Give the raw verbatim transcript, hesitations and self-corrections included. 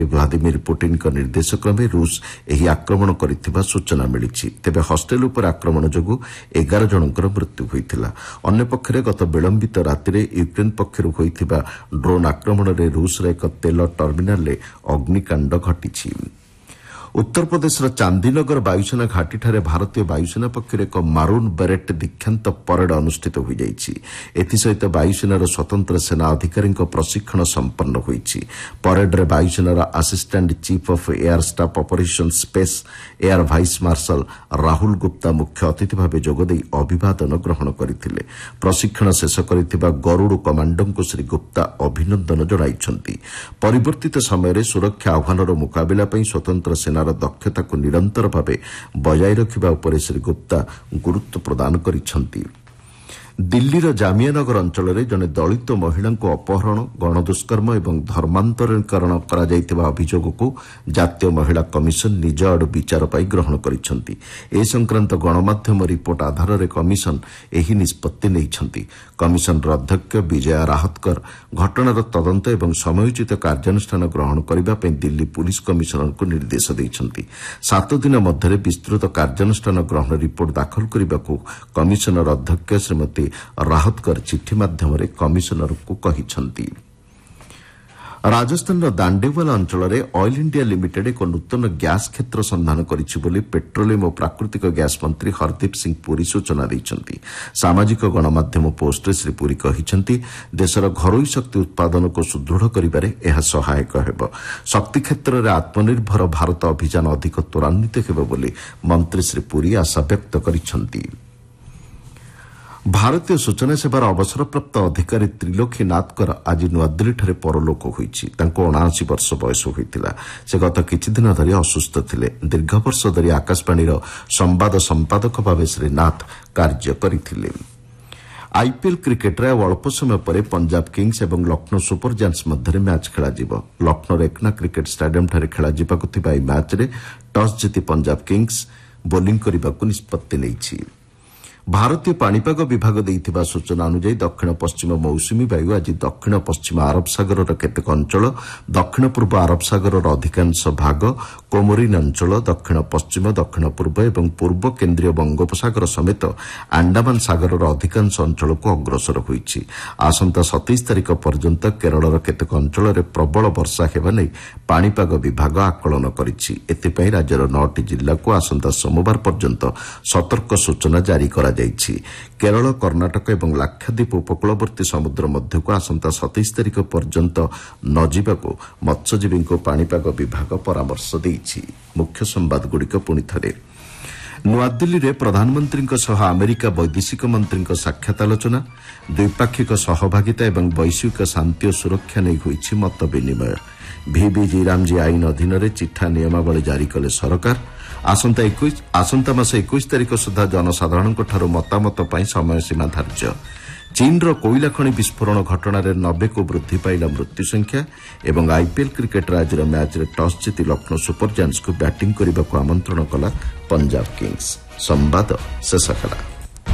Vladimir ପୁଟିନଙ୍କ ନିର୍ଦ୍ଦେଶ କ୍ରମେ ରୁଷ ଏହି ଆକ୍ରମଣ କରିଥିବା ସୂଚନା ମିଳିଛି। ତେବେ ହଷ୍ଟେଲ ଉପରେ ଆକ୍ରମଣ ଯୋଗୁଁ ଏଗାର ଜଣଙ୍କର ମୃତ୍ୟୁ ହୋଇଥିଲା। ଅନ୍ୟପକ୍ଷରେ ଗତ ବିଳମ୍ବିତ ରାତିରେ ୟୁକ୍ରେନ୍ ପକ୍ଷରୁ ହୋଇଥିବା ଡ୍ରୋନ୍ ଆକ୍ରମଣରେ ରୁଷର ଏକ ତେଲ ଟର୍ମିନାଲରେ ଅଗ୍ନିକାଣ୍ଡ ଘଟିଛି। ଉତ୍ତରପ୍ରଦେଶର ଚାନ୍ଦିନଗର ବାୟୁସେନା ଘାଟିଠାରେ ଭାରତୀୟ ବାୟୁସେନା ପକ୍ଷରୁ ଏକ ମାରୁନ୍ ବେରେଟ୍ ଦୀକ୍ଷାନ୍ତ ପରେଡ୍ ଅନୁଷ୍ଠିତ ହୋଇଯାଇଛି। ଏଥିସହିତ ବାୟୁସେନାର ସ୍ୱତନ୍ତ୍ର ସେନା ଅଧିକାରୀଙ୍କ ପ୍ରଶିକ୍ଷଣ ସମ୍ପନ୍ନ ହୋଇଛି। ପରେଡ୍ରେ ବାୟୁସେନାର assistant chief of air staff operation space air vice martial Rahul Gupta ମୁଖ୍ୟ ଅତିଥି ଭାବେ ଯୋଗଦେଇ ଅଭିବାଦନ ଗ୍ରହଣ କରିଥିଲେ। ପ୍ରଶିକ୍ଷଣ ଶେଷ କରିଥିବା ଗରୁଡ଼ କମାଣ୍ଡୋଙ୍କୁ ଶ୍ରୀ ଗୁପ୍ତା ଅଭିନନ୍ଦନ ଜଣାଇଛନ୍ତି। ପରିବର୍ତ୍ତିତ ସମୟରେ ସୁରକ୍ଷା ଆହ୍ୱାନର ମୁକାବିଲା ପାଇଁ ସ୍ୱତନ୍ତ୍ର ସେନା ଦକ୍ଷତାକୁ ନିରନ୍ତର ଭାବେ ବଜାୟ ରଖିବା ଉପରେ ଶ୍ରୀ ଗୁପ୍ତା ଗୁରୁତ୍ୱ ପ୍ରଦାନ କରିଛନ୍ତି। ଦିଲ୍ଲୀର ଜାମିଆନଗର ଅଞ୍ଚଳରେ ଜଣେ ଦଳିତ ମହିଳାଙ୍କୁ ଅପହରଣ, ଗଣଦୁଷ୍କର୍ମ ଏବଂ ଧର୍ମାନ୍ତରୀକରଣ କରାଯାଇଥିବା ଅଭିଯୋଗକୁ ଜାତୀୟ ମହିଳା କମିଶନ ନିଜ ଆଡୁ ବିଚାର ପାଇଁ ଗ୍ରହଣ କରିଛନ୍ତି। ଏ ସଂକ୍ରାନ୍ତ ଗଣମାଧ୍ୟମ ରିପୋର୍ଟ ଆଧାରରେ କମିଶନ ଏହି ନିଷ୍ପତ୍ତି ନେଇଛନ୍ତି। କମିଶନର ଅଧ୍ୟକ୍ଷ ବିଜୟା ରାହତକର ଘଟଣାର ତଦନ୍ତ ଏବଂ ସମୟୋଚିତ କାର୍ଯ୍ୟାନୁଷ୍ଠାନ ଗ୍ରହଣ କରିବା ପାଇଁ ଦିଲ୍ଲୀ ପୁଲିସ କମିଶନରଙ୍କୁ ନିର୍ଦ୍ଦେଶ ଦେଇଛନ୍ତି। ସାତ ଦିନ ମଧ୍ୟରେ ବିସ୍ତୃତ କାର୍ଯ୍ୟାନୁଷ୍ଠାନ ଗ୍ରହଣ ରିପୋର୍ଟ ଦାଖଲ କରିବାକୁ କମିଶନର ଅଧ୍ୟକ୍ଷ ଶ୍ରୀମତୀ ରାହତକର ଚିଠି ମାଧ୍ୟମରେ କମିଶନରଙ୍କୁ କହିଛନ୍ତି। ରାଜସ୍ଥାନର ଦାଣ୍ଡେୱାଲା ଅଞ୍ଚଳରେ ଅଏଲ୍ ଇଣ୍ଡିଆ ଲିମିଟେଡ୍ ଏକ ନୂତନ ଗ୍ୟାସ୍ କ୍ଷେତ୍ର ସନ୍ଧାନ କରିଛି ବୋଲି ପେଟ୍ରୋଲିୟମ ଓ ପ୍ରାକୃତିକ ଗ୍ୟାସ୍ ମନ୍ତ୍ରୀ ହରଦୀପ ସିଂ ପୁରୀ ସୂଚନା ଦେଇଛନ୍ତି। ସାମାଜିକ ଗଣମାଧ୍ୟମ ପୋଷ୍ଟରେ ଶ୍ରୀ ପୁରୀ କହିଛନ୍ତି, ଦେଶର ଘରୋଇ ଶକ୍ତି ଉତ୍ପାଦନକୁ ସୁଦୃଢ଼ କରିବାରେ ଏହା ସହାୟକ ହେବ। ଶକ୍ତି କ୍ଷେତ୍ରରେ ଆତ୍ମନିର୍ଭର ଭାରତ ଅଭିଯାନ ଅଧିକ ତ୍ୱରାନ୍ୱିତ ହେବ ବୋଲି ମନ୍ତ୍ରୀ ଶ୍ରୀ ପୁରୀ ଆଶାବ୍ୟକ୍ତ କରିଛନ୍ତି। ଭାରତୀୟ ସୂଚନା ସେବାର ଅବସରପ୍ରାପ୍ତ ଅଧିକାରୀ ତ୍ରିଲୋଖୀ ନାଥଙ୍କର ଆଜି ନୂଆଦିଲ୍ଲୀଠାରେ ପରଲୋକ ହୋଇଛି। ତାଙ୍କୁ ଅଣାଅଶୀ ବର୍ଷ ବୟସ ହୋଇଥିଲା। ସେ ଗତ କିଛିଦିନ ଧରି ଅସୁସ୍ଥ ଥିଲେ। ଦୀର୍ଘ ବର୍ଷ ଧରି ଆକାଶବାଣୀର ସମ୍ବାଦ ସମ୍ପାଦକ ଭାବେ ଶ୍ରୀ ନାଥ କାର୍ଯ୍ୟ କରିଥିଲେ। ଆଇପିଏଲ୍ କ୍ରିକେଟରେ ଆଉ ଅଳ୍ପ ସମୟ ପରେ ପଞ୍ଜାବ କିଙ୍ଗ୍ସ ଏବଂ ଲକ୍ଷ୍ନୌ ସୁପର ଜାୟାଣ୍ଟସ୍ ମଧ୍ୟରେ ମ୍ୟାଚ୍ ଖେଳାଯିବ। ଲକ୍ଷ୍ନୌର ଏକନା କ୍ରିକେଟ୍ ଷ୍ଟାଡିୟମ୍ଠାରେ ଖେଳାଯିବାକୁ ଥିବା ଏହି ମ୍ୟାଚ୍ରେ ଟସ୍ ଜିତି ପଞ୍ଜାବ କିଙ୍ଗ୍ସ ବୋଲିଂ କରିବାକୁ ନିଷ୍ପତ୍ତି ନେଇଛି। ଭାରତୀୟ ପାଣିପାଗ ବିଭାଗ ଦେଇଥିବା ସୂଚନା ଅନୁଯାୟୀ ଦକ୍ଷିଣ ପଶ୍ଚିମ ମୌସୁମୀ ବାୟୁ ଆଜି ଦକ୍ଷିଣ ପଶ୍ଚିମ ଆରବ ସାଗରର କେତେକ ଅଞ୍ଚଳ, ଦକ୍ଷିଣ ପୂର୍ବ ଆରବ ସାଗରର ଅଧିକାଂଶ ଭାଗ, କୋମୋରିନ୍ ଅଞ୍ଚଳ, ଦକ୍ଷିଣ ପଶ୍ଚିମ, ଦକ୍ଷିଣ ପୂର୍ବ ଏବଂ ପୂର୍ବ କେନ୍ଦ୍ରୀୟ ବଙ୍ଗୋପସାଗର ସମେତ ଆଣ୍ଡାମାନ ସାଗରର ଅଧିକାଂଶ ଅଞ୍ଚଳକୁ ଅଗ୍ରସର ହୋଇଛି। ଆସନ୍ତା ସତେଇଶ ତାରିଖ ପର୍ଯ୍ୟନ୍ତ କେରଳର କେତେକ ଅଞ୍ଚଳରେ ପ୍ରବଳ ବର୍ଷା ହେବା ନେଇ ପାଣିପାଗ ବିଭାଗ ଆକଳନ କରିଛି। ଏଥିପାଇଁ ରାଜ୍ୟର ନଅଟି ଜିଲ୍ଲାକୁ ଆସନ୍ତା ସୋମବାର ପର୍ଯ୍ୟନ୍ତ ସତର୍କ ସୂଚନା ଜାରି କରାଯାଇଛି। କେରଳ, କର୍ଣ୍ଣାଟକ ଏବଂ ଲାକ୍ଷାଦ୍ୱୀପ ଉପକୂଳବର୍ତ୍ତୀ ସମୁଦ୍ର ମଧ୍ୟକୁ ଆସନ୍ତା ସତେଇଶ ତାରିଖ ପର୍ଯ୍ୟନ୍ତ ନ ଯିବାକୁ ମତ୍ସ୍ୟଜୀବୀଙ୍କୁ ପାଣିପାଗ ବିଭାଗ ପରାମର୍ଶ ଦେଇଛି। ମୁଖ୍ୟ ସମ୍ବାଦଗୁଡ଼ିକ ପୁଣି ଥରେ। ନୂଆଦିଲ୍ଲୀରେ ପ୍ରଧାନମନ୍ତ୍ରୀଙ୍କ ସହ ଆମେରିକା ବୈଦେଶିକ ମନ୍ତ୍ରୀଙ୍କ ସାକ୍ଷାତ ଆଲୋଚନା, ଦ୍ୱିପାକ୍ଷିକ ସହଭାଗିତା ଏବଂ ବୈଶ୍ୱିକ ଶାନ୍ତି ଓ ସୁରକ୍ଷା ନେଇ ହୋଇଛି ମତ ବିନିମୟ। ଭିବିଜି ରାମଜି ଆଇନ ଅଧୀନରେ ଚିଠା ନିୟମାବଳୀ ଜାରି କଲେ ସରକାର। ଆସନ୍ତା ଆସନ୍ତା ମାସ ଏକୋଇଶ ତାରିଖ ସୁଦ୍ଧା ଜନସାଧାରଣଙ୍କଠାରୁ ମତାମତ ପାଇଁ ସମୟସୀମା ଧାର୍ଯ୍ୟ। ଚୀନର କୋଇଲା ଖଣି ବିସ୍ଫୋରଣ ଘଟଣାରେ ନବେକୁ ବୃଦ୍ଧି ପାଇଲା ମୃତ୍ୟୁ ସଂଖ୍ୟା ଏବଂ ଆଇପିଏଲ୍ କ୍ରିକେଟର ଆଜିର ମ୍ୟାଚ୍ରେ ଟସ୍ ଜିତି ଲକ୍ଷ୍ନୌ ସୁପର ଜାୟାଣ୍ଟସ୍କୁ ବ୍ୟାଟିଂ କରିବାକୁ ଆମନ୍ତ୍ରଣ କଲା ପଞ୍ଜାବ କିଙ୍ଗ୍ସ। ସମ୍ବାଦ ଶେଷ ହେଲା।